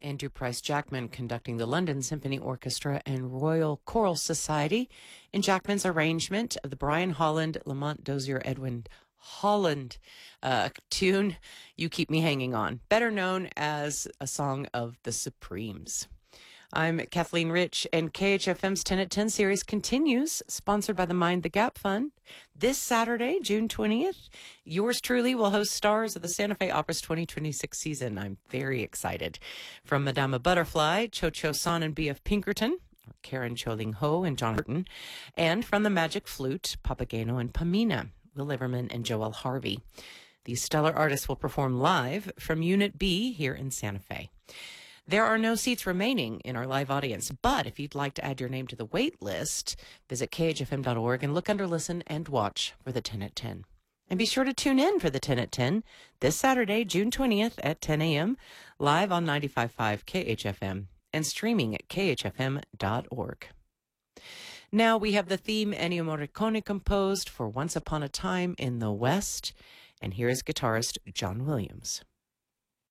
Andrew Price Jackman conducting the London Symphony Orchestra and Royal Choral Society in Jackman's arrangement of the Brian Holland, Lamont Dozier, Edwin Holland tune, You Keep Me Hanging On, better known as a song of the Supremes. I'm Kathleen Rich, and KHFM's 10 at 10 series continues, sponsored by the Mind the Gap Fund. This Saturday, June 20th, yours truly will host stars of the Santa Fe Opera's 2026 season. I'm very excited. From Madama Butterfly, Cho Cho San and B.F. Pinkerton, Karen Choling Ho and John Horton, and from the Magic Flute, Papageno and Pamina, Will Liverman and Joel Harvey. These stellar artists will perform live from Unit B here in Santa Fe. There are no seats remaining in our live audience, but if you'd like to add your name to the wait list, visit khfm.org and look under Listen and Watch for the 10 at 10. And be sure to tune in for the 10 at 10 this Saturday, June 20th at 10 a.m., live on 95.5 KHFM and streaming at khfm.org. Now we have the theme Ennio Morricone composed for Once Upon a Time in the West, and here is guitarist John Williams.